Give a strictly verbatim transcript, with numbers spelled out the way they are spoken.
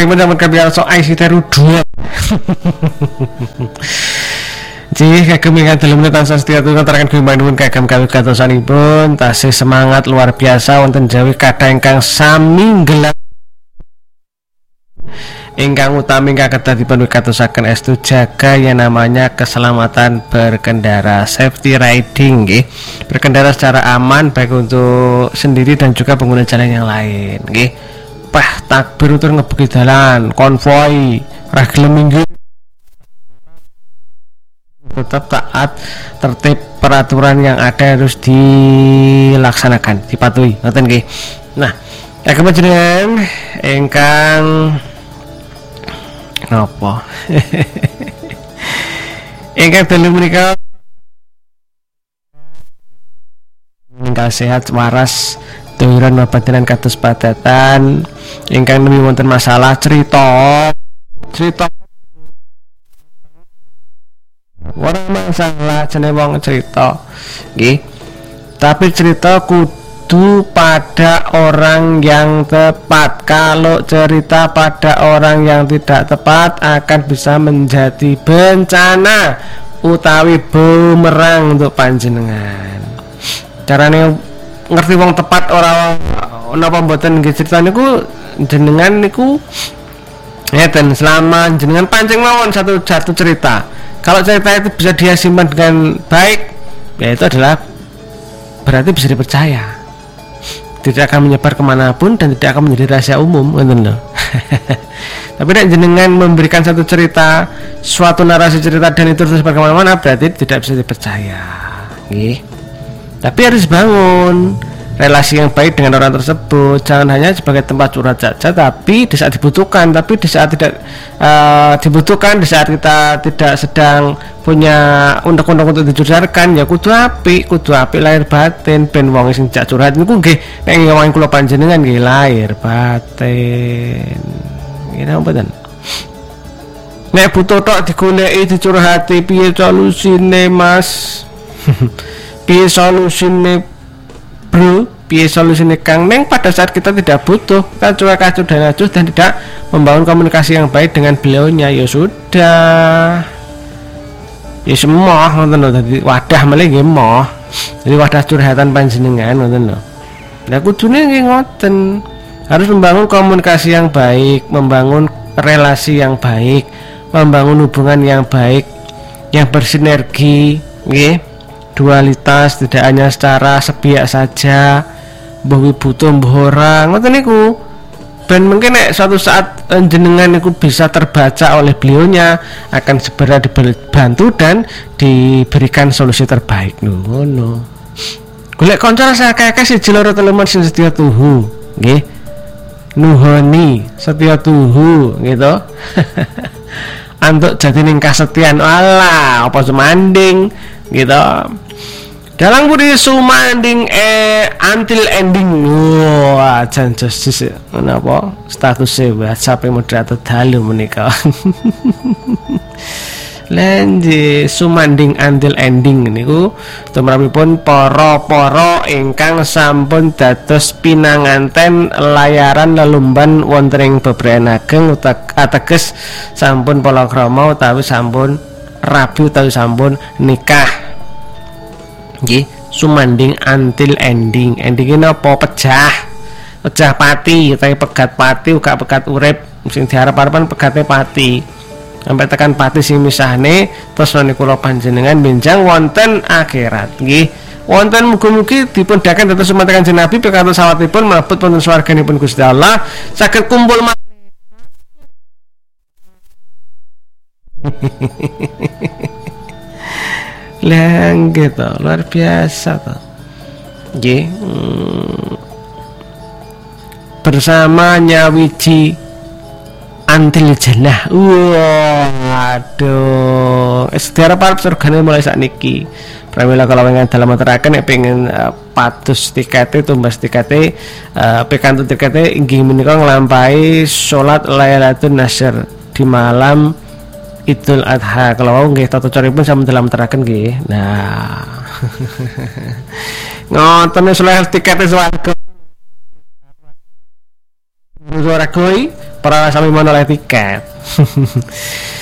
pun sampeyan kapiarsa I C T dua. Jadi kagem ingkang dalem tansah setya tuwuh katuraken gumanipun kagem kawigatosanipun tasih semangat luar biasa wonten Jawi kathah ingkang sami nggelar ingkang utami ingkang kedah dipun wigatosaken estu jaga yang namanya keselamatan berkendara, safety riding nggih. Berkendara secara aman baik untuk sendiri dan juga pengguna jalan yang lain nggih. Pah takbir tur ngebuki dalan, konvoi, ra gelem minggir tetap taat tertib peraturan yang ada harus dilaksanakan, dipatuhi ngoten nggih. Nah, kagem panjenengan ingkang napa ingkang dalem menika ingkang sehat waras doiran babadanan kados padatan ingkang nemi wonten masalah cerita cerita ora masalah jenenge wong cerita nggih, tapi cerita kudu pada orang yang tepat. Kalau cerita pada orang yang tidak tepat akan bisa menjadi bencana utawi bumerang untuk panjenengan. Carane ngerti wong tepat ora napa mboten nggih cerita niku jenengan niku ngeten, selama jenengan pancing mawon satu satu cerita, kalau cerita itu bisa dia simpan dengan baik, ya itu adalah berarti bisa dipercaya, tidak akan menyebar kemanapun dan tidak akan menjadi rahasia umum, gitu loh. Tapi nek jenengan memberikan satu cerita, suatu narasi cerita dan itu tersebar kemana-mana, berarti tidak bisa dipercaya, gitu. Tapi harus bangun relasi yang baik dengan orang tersebut, jangan hanya sebagai tempat curhat saja, tapi di saat dibutuhkan, tapi di saat tidak uh, dibutuhkan, di saat kita tidak sedang punya undang-undang untuk dicurhatkan, ya kudu apik, kudu apik lahir batin, ben wong sing jak curhat niku nggih nek ngomongin kula panjenengan nggih lahir batin. Nggih napa ten? Nek butuh tok digoleki dicurhati piye solusine, Mas? Piye solusine, Bro? Piye solusine Kang Neng pada saat kita tidak butuh, kita cuek acuh dan acuh dan tidak membangun komunikasi yang baik dengan beliaunya, ya sudah, ya semua ngoten lho, dadi wadah malah nggih moh. Jadi wadah curhatan panjenengan ngoten lho. Lah kudune nggih ngoten, harus membangun komunikasi yang baik, membangun relasi yang baik, membangun hubungan yang baik yang bersinergi nggih. Dualitas, tidak hanya secara sepihak saja, bahwa butuh mbah ora ngoten niku. Ben mungkin nek suatu saat jenengan niku bisa terbaca oleh beliaunya, akan segera dibantu dan diberikan solusi terbaik lho ngono. Golek kanca saya kakek siji loro telu sing setia tuhu nggih. Nuhoni setia tuhu gitu. Antuk jatining kasetian alah apa semanding gitu. Dalang budi sumanding eh until ending. Wah, jan justice napa statusnya WhatsApp moderator dalu menika. Lenji sumanding until ending niku tumrapipun para-para ingkang sampun dados pinanganten layaran lelumban wonten ing bebrayan ageng ateges sampun palakrama utawi sampun rabi utawi sampun nikah. Nggih, sumanding until ending. Endinge napa? Pejah. Pejah pati, utawi pegat pati uga pegat urip. Sing diharap-harapan pegate pati. Sampai tekan pati sing misahne terus niku kula panjenengan benjang wonten akhirat. Nggih. Wonten mugi-mugi dipun daken dados umat Kanjeng Nabi pikantuk sawatipun mlebet wonten swarganipun Gusti Allah saged kumpul Lang gitu, luar biasa tuh. Nggih. Hmm. Bersama nyawiji antil jannah. Wah, aduh. Sedherek parep surgane mulai sakniki. Pramila kalau pengen dalam materaken nek pengen uh, patus tikete tumbas tikete uh, pikantuk tikete inggih menika nglampahi salat Lailatul Nasr di malam Idul Adha. Kalau nggih tata caripun sampun dalam teraken nggih. Nah. Ngoten wis oleh tikete swarga. Suara koi para sami menoleh tiket.